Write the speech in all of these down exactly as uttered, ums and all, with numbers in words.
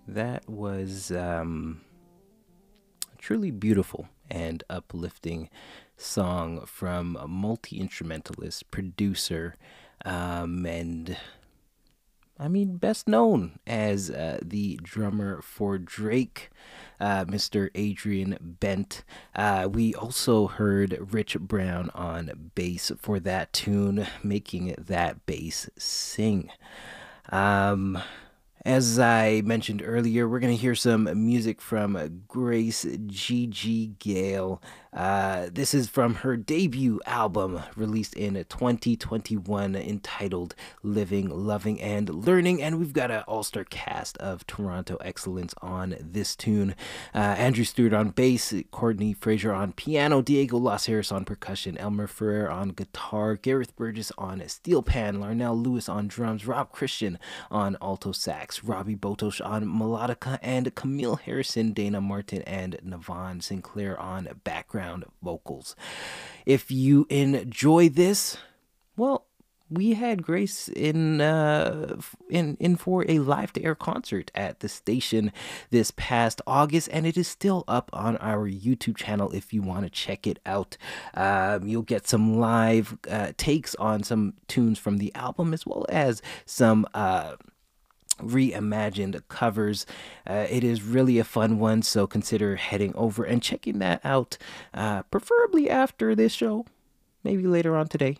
That was um, a truly beautiful and uplifting song from a multi instrumentalist, producer, um, and I mean, best known as uh, the drummer for Drake, uh, Mister Adrian Bent. Uh, we also heard Rich Brown on bass for that tune, making that bass sing. Um, as I mentioned earlier, we're going to hear some music from Grace Gigi Gale. Uh, this is from her debut album released in twenty twenty-one entitled Living, Loving, and Learning. And we've got an all star cast of Toronto excellence on this tune. Uh, Andrew Stewart on bass, Courtney Fraser on piano, Diego Los Harris on percussion, Elmer Ferrer on guitar, Gareth Burgess on steel pan, Larnell Lewis on drums, Rob Christian on alto sax, Robbie Botosh on melodica, and Camille Harrison, Dana Martin, and Navon Sinclair on background vocals. If you enjoy this, well, we had Grace in uh, in in for a live to air concert at the station this past August, and it is still up on our YouTube channel if you want to check it out. Um, you'll get some live uh, takes on some tunes from the album, as well as some Uh, reimagined covers. Uh, it is really a fun one, so consider heading over and checking that out, uh, preferably after this show, maybe later on today.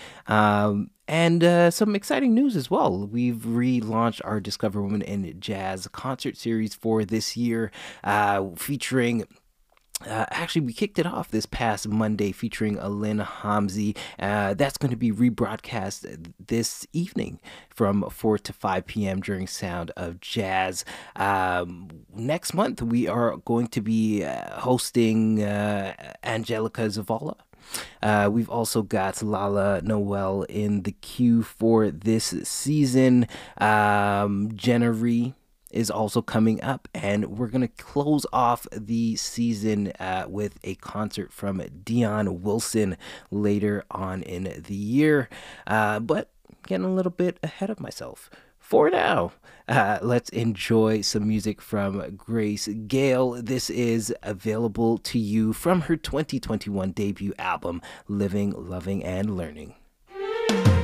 Um, and uh, some exciting news as well. We've relaunched our Discover Women in Jazz concert series for this year, uh, featuring Uh, actually, we kicked it off this past Monday featuring Alin Hamzi. Uh, that's going to be rebroadcast this evening from four to five p.m. during Sound of Jazz. Um, next month, we are going to be uh, hosting uh, Angelica Zavala. Uh, we've also got Lala Noel in the queue for this season. Um, Jenna Ree is also coming up, and we're going to close off the season uh, with a concert from Dion Wilson later on in the year. Uh, but getting a little bit ahead of myself. For now, uh, let's enjoy some music from Grace Gale. This is available to you from her twenty twenty-one debut album, Living, Loving, and Learning.